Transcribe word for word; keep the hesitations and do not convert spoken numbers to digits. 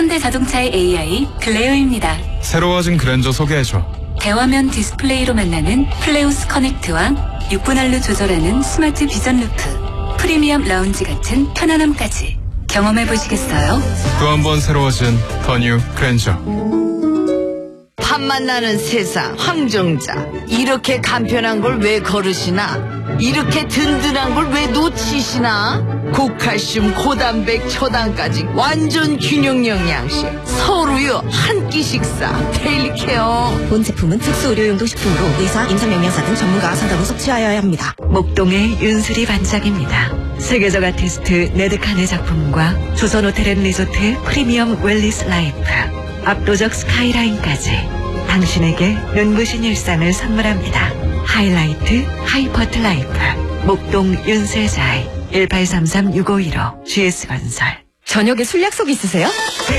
현대자동차의 에이아이 글레어입니다. 새로워진 그랜저 소개해줘. 대화면 디스플레이로 만나는 플레우스 커넥트와 육 분 할로 조절하는 스마트 비전 루프, 프리미엄 라운지 같은 편안함까지 경험해보시겠어요? 또 한 번 새로워진 더 뉴 그랜저. 팝만 나는 세상 황정자, 이렇게 간편한 걸 왜 거르시나? 이렇게 든든한 걸 왜 놓치시나? 고칼슘, 고단백, 초당까지 완전 균형 영양식, 서로요 한 끼 식사 데일리 케어. 본 제품은 특수 의료용도 식품으로 의사, 임상영양사 등 전문가 상담 후 섭취하여야 합니다. 목동의 윤수리 반장입니다. 세계적 아티스트 네드칸의 작품과 조선호텔앤리조트 프리미엄 웰리스 라이프, 압도적 스카이라인까지 당신에게 눈부신 일상을 선물합니다. 하이라이트 하이퍼트 라이프, 목동 윤세자이 일팔삼삼 육오일오 지에스건설. 저녁에 술 약속 있으세요?